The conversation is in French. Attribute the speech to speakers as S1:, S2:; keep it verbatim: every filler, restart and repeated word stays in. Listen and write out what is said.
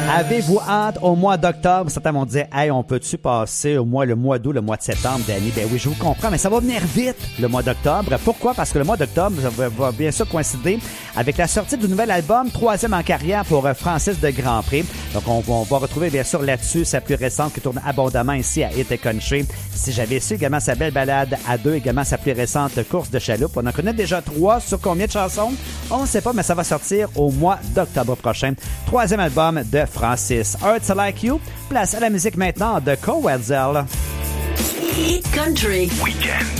S1: Avez-vous hâte au mois d'octobre? Certains vont dire, hey, on peut-tu passer au mois, le mois d'août, le mois de septembre, Danny? Ben oui, je vous comprends, mais ça va venir vite, le mois d'octobre. Pourquoi? Parce que le mois d'octobre va, va bien sûr coïncider avec la sortie du nouvel album, troisième en carrière pour Francis de Grandpré. Donc, on, on va retrouver bien sûr là-dessus sa plus récente qui tourne abondamment ici à Hit Country. Si j'avais su, également sa belle balade à deux, également sa plus récente course de chaloupe. On en connaît déjà trois sur combien de chansons? On ne sait pas, mais ça va sortir au mois d'octobre prochain. Troisième album de Francis. Hearts Like You. Place à la musique maintenant de Cole Wetzel.
S2: Hit Country. Weekend.